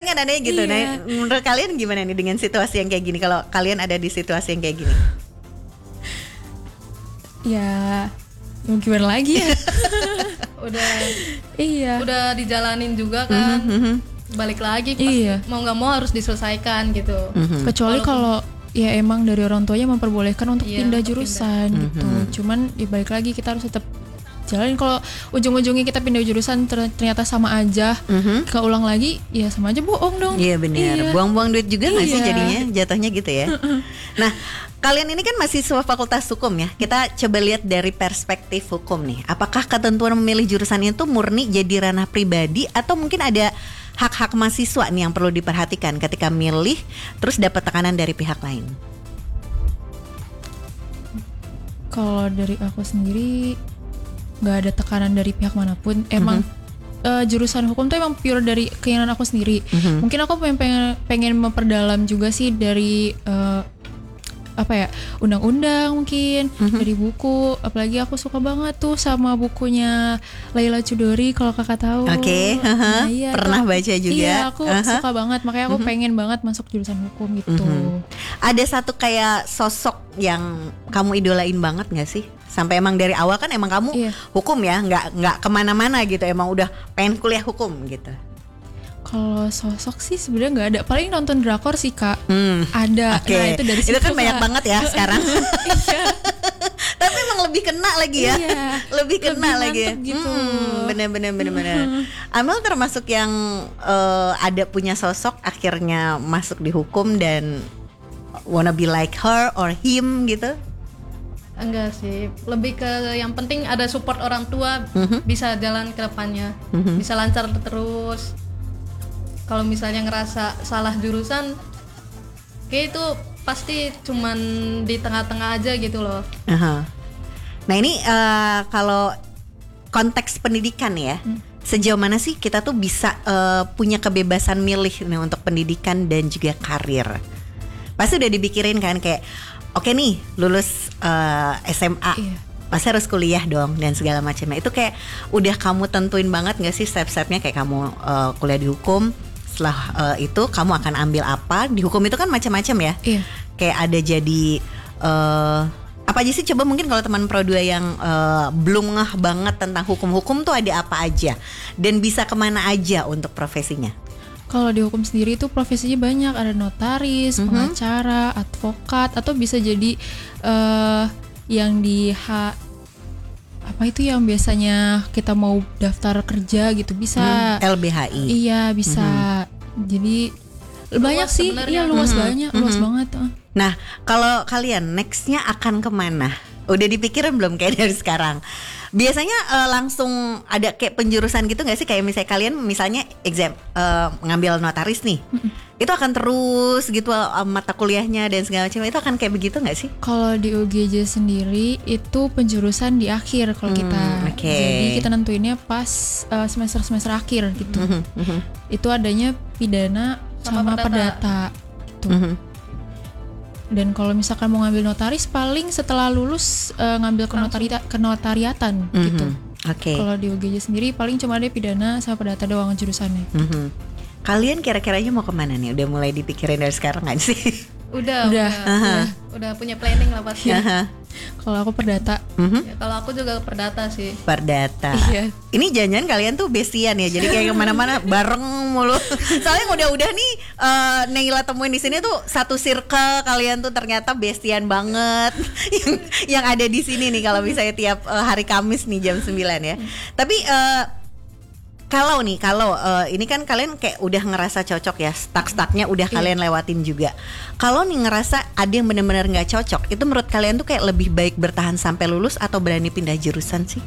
kan ada gitu. Nah, menurut kalian gimana nih dengan situasi yang kayak gini? Kalau kalian ada di situasi yang kayak gini? Ya, mau gimana lagi ya? udah dijalanin juga kan. Balik lagi pasti mau nggak mau harus diselesaikan gitu. Kecuali kalau ya emang dari orang tuanya memperbolehkan untuk pindah jurusan gitu. Cuman ya balik lagi kita harus tetap jalanin. Kalau ujung-ujungnya kita pindah jurusan ternyata sama aja, kita ulang lagi ya sama aja bohong dong. Iya benar. Buang-buang duit juga nggak sih jadinya jatuhnya gitu ya. Nah, kalian ini kan mahasiswa Fakultas Hukum ya. Kita coba lihat dari perspektif hukum nih. Apakah ketentuan memilih jurusan itu murni jadi ranah pribadi atau mungkin ada hak-hak mahasiswa nih yang perlu diperhatikan ketika milih terus dapat tekanan dari pihak lain? Kalau dari aku sendiri nggak ada tekanan dari pihak manapun. Emang jurusan hukum tuh emang pure dari keinginan aku sendiri. Mungkin aku pengen memperdalam juga sih dari undang-undang mungkin, dari buku. Apalagi aku suka banget tuh sama bukunya Laila Chudori, kalau kakak tahu. Oke, iya, pernah baca juga. Iya, aku suka banget, makanya aku pengen banget masuk jurusan hukum gitu. Ada satu kayak sosok yang kamu idolain banget nggak sih? Sampai emang dari awal kan emang kamu hukum ya, nggak kemana-mana gitu, emang udah pengen kuliah hukum gitu. Kalau sosok sih sebenarnya nggak ada, paling nonton drakor sih kak. Ada. Nah itu dari situ. Itu kan banyak banget ya sekarang. Tapi emang lebih kena lagi ya. Lebih kena lagi ya. Gitu. Bener. Amel termasuk yang ada punya sosok akhirnya masuk di hukum dan wanna be like her or him gitu. Enggak sih, lebih ke yang penting ada support orang tua, bisa jalan ke depannya, bisa lancar terus. Kalau misalnya ngerasa salah jurusan, kayak itu pasti cuman di tengah-tengah aja gitu loh. Nah ini kalau konteks pendidikan ya, sejauh mana sih kita tuh bisa punya kebebasan milih nih untuk pendidikan dan juga karir? Pasti udah dipikirin kan kayak, oke nih lulus SMA, pasti harus kuliah dong dan segala macamnya. Itu kayak udah kamu tentuin banget nggak sih step-stepnya, kayak kamu kuliah di hukum. Setelah itu kamu akan ambil apa? Di hukum itu kan macam-macam ya. Kayak ada jadi apa aja sih? Coba mungkin kalau teman Pro 2 yang belum ngeh banget tentang hukum tuh ada apa aja dan bisa kemana aja untuk profesinya? Kalau di hukum sendiri itu profesinya banyak, ada notaris, pengacara, advokat, atau bisa jadi yang di apa itu yang biasanya kita mau daftar kerja gitu bisa. LBHI. Iya bisa. Jadi banyak luas sih. Iya luas luas banget. Nah kalau kalian nextnya akan kemana? Udah dipikirin belum kayak dari sekarang? Biasanya langsung ada kayak penjurusan gitu nggak sih? Kayak misalnya kalian misalnya exam ngambil notaris nih, itu akan terus gitu mata kuliahnya dan segala macam, itu akan kayak begitu nggak sih? Kalau di UGJ sendiri itu penjurusan di akhir kalau kita. Jadi kita nentuinnya pas semester akhir gitu. Itu adanya pidana sama perdata gitu. Dan kalau misalkan mau ngambil notaris paling setelah lulus ngambil kenotariatan gitu. Kalau di UGJ sendiri paling cuma ada pidana sama perdata doang jurusannya. Kalian kira-kiranya mau kemana nih? Udah mulai dipikirin dari sekarang nggak sih? Udah punya planning lah pasti. Kalau aku perdata. Ya, kalau aku juga perdata sih. Perdata. Ini jangan-jangan kalian tuh bestian ya. Jadi kayak kemana-mana bareng mulu. Soalnya udah nih Neila temuin di sini tuh satu circle, kalian tuh ternyata bestian banget. yang ada di sini nih kalau misalnya tiap hari Kamis nih jam 9 ya. Tapi kalau ini kan kalian kayak udah ngerasa cocok ya, stuck-stucknya udah kalian lewatin juga. Kalau nih ngerasa ada yang benar-benar nggak cocok, itu menurut kalian tuh kayak lebih baik bertahan sampai lulus atau berani pindah jurusan sih?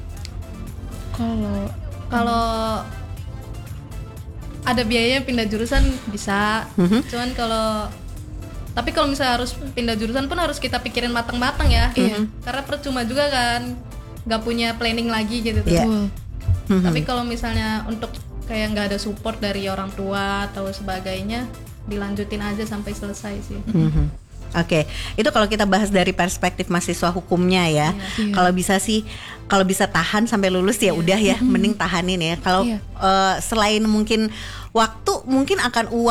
Kalau ada biayanya pindah jurusan bisa, cuman tapi kalau misalnya harus pindah jurusan pun harus kita pikirin matang-matang ya, karena percuma juga kan, nggak punya planning lagi gitu. Tapi kalau misalnya untuk kayak nggak ada support dari orang tua atau sebagainya, dilanjutin aja sampai selesai sih. Oke, itu kalau kita bahas dari perspektif mahasiswa hukumnya ya. Kalau bisa tahan sampai lulus ya udah ya, mending tahanin ya. Kalau selain mungkin waktu, mungkin akan uang